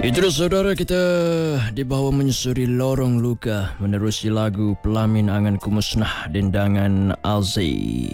Itulah saudara kita dibawa menyusuri lorong luka menerusi lagu Pelamin Anganku Musnah dendangan Alzi.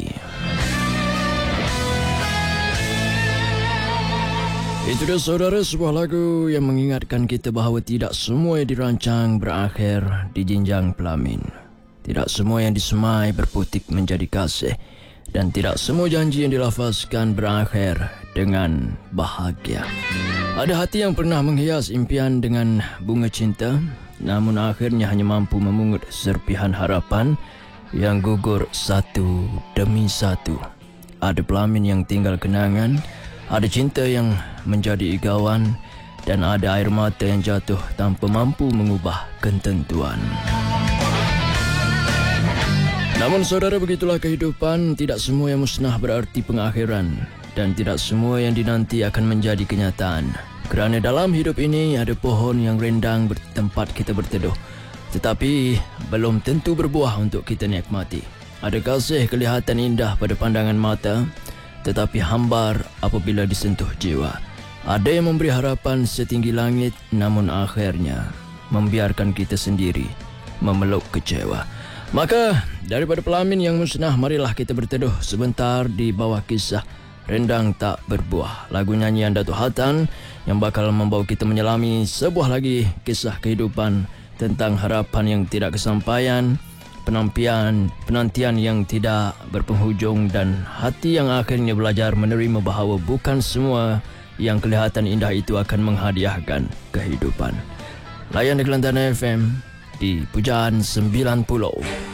Itu dia saudara, sebuah lagu yang mengingatkan kita bahawa tidak semua yang dirancang berakhir di jenjang pelamin. Tidak semua yang disemai berputik menjadi kasih. Dan tidak semua janji yang dilafazkan berakhir dengan bahagia. Ada hati yang pernah menghias impian dengan bunga cinta, namun akhirnya hanya mampu memungut serpihan harapan yang gugur satu demi satu. Ada pelamin yang tinggal kenangan, ada cinta yang menjadi igawan, dan ada air mata yang jatuh tanpa mampu mengubah ketentuan. Namun saudara, begitulah kehidupan. Tidak semua yang musnah berarti pengakhiran, dan tidak semua yang dinanti akan menjadi kenyataan. Kerana dalam hidup ini ada pohon yang rindang tempat kita berteduh, tetapi belum tentu berbuah untuk kita nikmati. Ada kasih kelihatan indah pada pandangan mata, tetapi hambar apabila disentuh jiwa. Ada yang memberi harapan setinggi langit, namun akhirnya membiarkan kita sendiri memeluk kecewa. Maka daripada pelamin yang musnah, marilah kita berteduh sebentar di bawah kisah Rendang Tak Berbuah, lagu nyanyian Datuk Hatan yang bakal membawa kita menyelami sebuah lagi kisah kehidupan tentang harapan yang tidak kesampaian, penantian yang tidak berpenghujung, dan hati yang akhirnya belajar menerima bahawa bukan semua yang kelihatan indah itu akan menghadiahkan kehidupan. Layan di Kelantan FM di Pujaan 90.